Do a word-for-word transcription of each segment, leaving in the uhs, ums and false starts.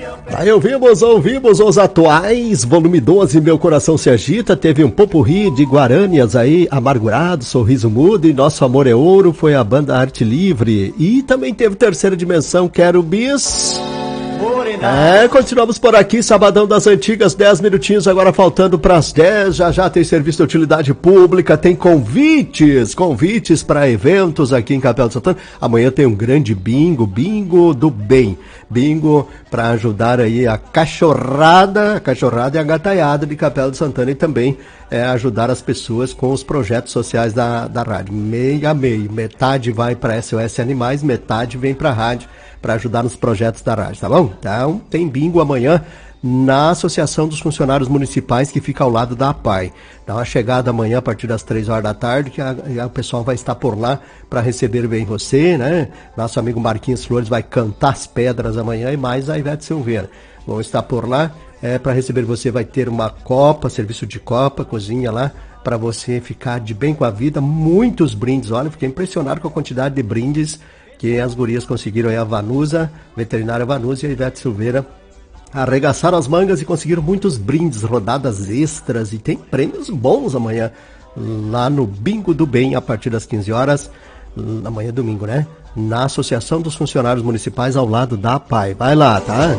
Aí ouvimos, ouvimos os atuais, volume doze, Meu Coração Se Agita, teve um popurrí de Guaranias aí, Amargurado, Sorriso Mudo e Nosso Amor é Ouro, foi a banda Arte Livre. E também teve Terceira Dimensão, Quero Bis. É, continuamos por aqui, Sabadão das Antigas, dez minutinhos, agora faltando para as dez, já já tem serviço de utilidade pública, tem convites, convites para eventos aqui em Capela do Santana. Amanhã tem um grande bingo, bingo do bem, bingo para ajudar aí a cachorrada, a cachorrada e a gataiada de Capela do Santana e também é, ajudar as pessoas com os projetos sociais da, da rádio, meio a meio, metade vai para S O S Animais, metade vem para a rádio, para ajudar nos projetos da rádio, tá bom? Então, tem bingo amanhã na Associação dos Funcionários Municipais, que fica ao lado da A P A I. Dá uma chegada amanhã a partir das três horas da tarde, que a, a, o pessoal vai estar por lá para receber bem você, né? Nosso amigo Marquinhos Flores vai cantar as pedras amanhã e mais a Ivete Silveira. Vão estar por lá, é, para receber você vai ter uma copa, serviço de copa, cozinha lá, para você ficar de bem com a vida, muitos brindes. Olha, fiquei impressionado com a quantidade de brindes que as gurias conseguiram aí, a Vanusa, veterinária Vanusa e a Ivete Silveira arregaçaram as mangas e conseguiram muitos brindes, rodadas extras e tem prêmios bons amanhã lá no Bingo do Bem a partir das quinze horas, amanhã é domingo, né? Na Associação dos Funcionários Municipais ao lado da A P A I. Vai lá, tá?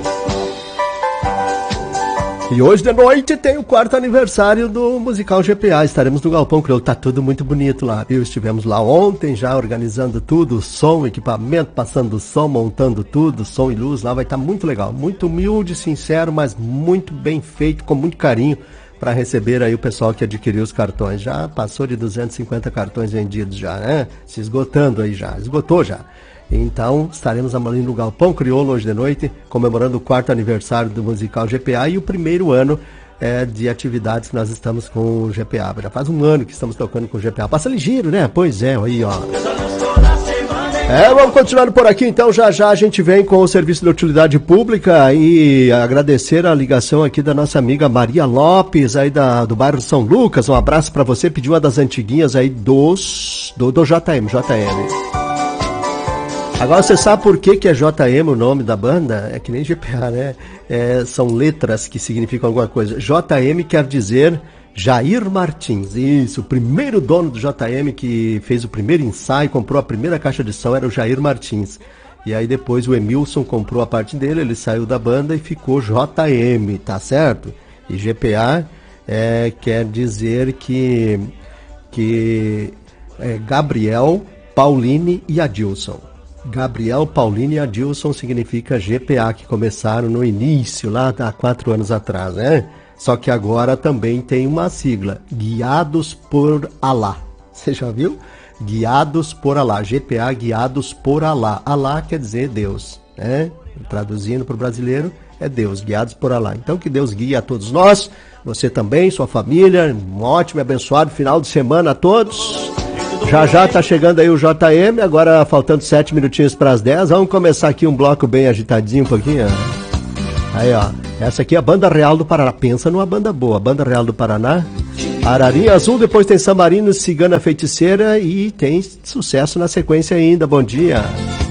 E hoje de noite tem o quarto aniversário do Musical G P A, estaremos no Galpão Crioulo, tá tudo muito bonito lá, viu? Estivemos lá ontem já organizando tudo, som, equipamento, passando som, montando tudo, som e luz, lá vai estar muito legal, muito humilde, sincero, mas muito bem feito, com muito carinho, para receber aí o pessoal que adquiriu os cartões. Já passou de duzentos e cinquenta cartões vendidos já, né? Se esgotando aí já, esgotou já. Então, estaremos amanhã no Galpão Crioulo hoje de noite, comemorando o quarto aniversário do Musical G P A e o primeiro ano é, de atividades que nós estamos com o G P A. Já faz um ano que estamos tocando com o G P A. Passa ligeiro, né? Pois é, aí, ó. É, vamos continuando por aqui, então já já a gente vem com o serviço de utilidade pública e agradecer a ligação aqui da nossa amiga Maria Lopes, aí da, do bairro São Lucas. Um abraço para você, pediu uma das antiguinhas aí dos, do, do J M, J M. Agora você sabe por que que é J M o nome da banda? É que nem G P A, né? É, são letras que significam alguma coisa. J M quer dizer Jair Martins. Isso, o primeiro dono do J M que fez o primeiro ensaio, comprou a primeira caixa de som, era o Jair Martins. E aí depois o Emilson comprou a parte dele, ele saiu da banda e ficou J M, tá certo? E G P A é, quer dizer que, que é Gabriel, Pauline e Adilson. Gabriel, Pauline e Adilson significa G P A, que começaram no início, lá há quatro anos atrás, né? Só que agora também tem uma sigla, Guiados por Alá. Você já viu? Guiados por Alá, G P A Guiados por Alá. Alá quer dizer Deus, né? Traduzindo para o brasileiro, é Deus, Guiados por Alá. Então que Deus guie a todos nós, você também, sua família, um ótimo e abençoado final de semana a todos. Já já tá chegando aí o J M, agora faltando sete minutinhos para as dez. Vamos começar aqui um bloco bem agitadinho um pouquinho. Aí, ó. Essa aqui é a Banda Real do Paraná. Pensa numa banda boa. Banda Real do Paraná. Ararinha Azul, depois tem Samarino, Cigana Feiticeira e tem sucesso na sequência ainda. Bom dia.